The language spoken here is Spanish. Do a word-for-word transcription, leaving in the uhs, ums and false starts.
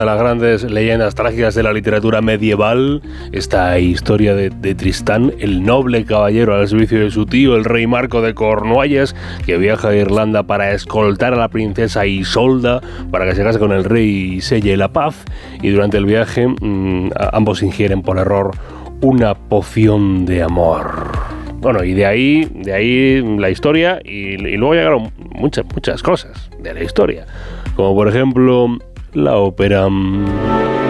De las grandes leyendas trágicas de la literatura medieval, esta historia de, de Tristán, el noble caballero al servicio de su tío, el rey Marco de Cornualles, que viaja a Irlanda para escoltar a la princesa Isolda para que se case con el rey y selle la paz, y durante el viaje mmm, ambos ingieren por error una poción de amor. Bueno, y de ahí, de ahí la historia, y, y luego llegaron muchas, muchas cosas de la historia, como por ejemplo la ópera.